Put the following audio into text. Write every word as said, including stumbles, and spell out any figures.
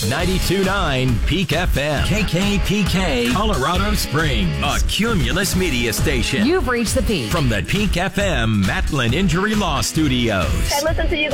ninety-two point nine Peak F M. K K P K, Colorado Springs. A Cumulus media station. You've reached the peak. From the Peak F M Matlin Injury Law Studios. I listen to you